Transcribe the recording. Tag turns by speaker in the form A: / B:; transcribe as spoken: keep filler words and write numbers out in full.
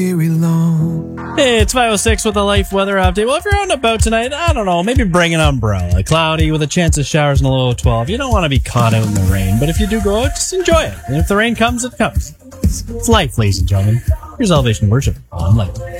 A: very long.
B: Hey, it's five oh six with a life weather update. Well, if you're out and about tonight, I don't know, maybe bring an umbrella. Cloudy with a chance of showers and a low of twelve. You don't want to be caught out in the rain, but if you do go out, just enjoy it. And if the rain comes, it comes. It's, it's life, ladies and gentlemen. Here's Elevation Worship on Light.